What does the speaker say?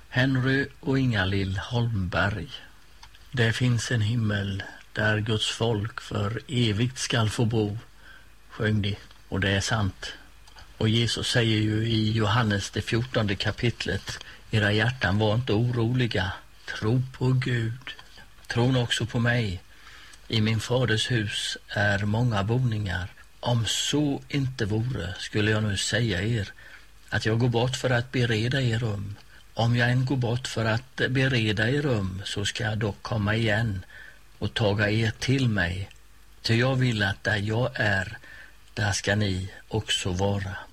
Henry och Inga-Lill Holmberg. Det finns en himmel där Guds folk för evigt skall få bo, sjöng de, och det är sant. Och Jesus säger ju i Johannes det 14:e kapitlet: era hjärtan var inte oroliga, tro på Gud, tron också på mig. I min faders hus är många boningar. Om så inte vore skulle jag nu säga er att jag går bort för att bereda er rum. Om jag än går bort för att bereda er rum, så ska jag dock komma igen och taga er till mig. Ty jag vill att där jag är, där ska ni också vara.